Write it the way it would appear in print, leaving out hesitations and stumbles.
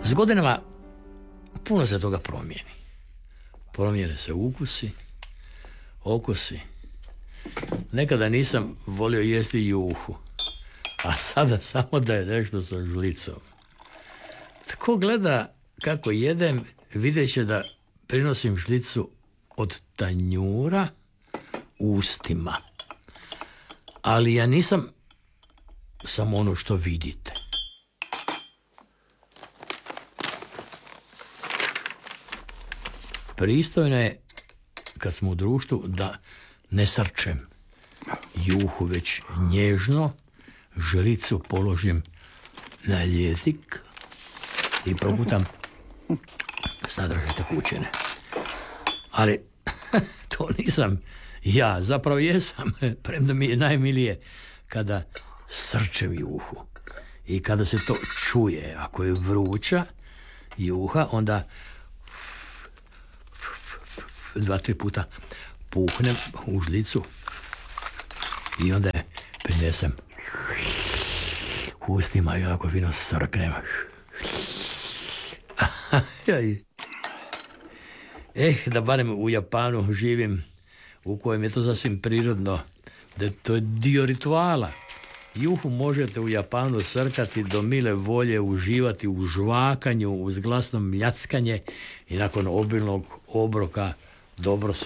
S godinama puno se toga promijeni. Promijene se ukusi, okusi. Nekada nisam volio jesti juhu, a sada samo da je nešto sa žlicom. Tko gleda kako jedem, vidjet će da prinosim žlicu od tanjura ustima. Ali ja nisam samo ono što vidite. Pristojno je, kad smo u društvu, da ne srčem juhu, već nježno žlicu položim na jezik i progutam sadržaj tekućine. Ali to nisam ja, zapravo jesam, premda mi je najmilije kada srčem juhu. I kada se to čuje, ako je vruća juha, onda 2-3 puta puhnem u žlicu i onda je prinesem ustima i onako fino srknem. Da barem u Japanu živim, u kojem je to sasvim prirodno, da to je dio rituala. Juhu možete u Japanu srkati do mile volje, uživati u žvakanju uz glasno mljackanje i nakon obilnog obroka dobro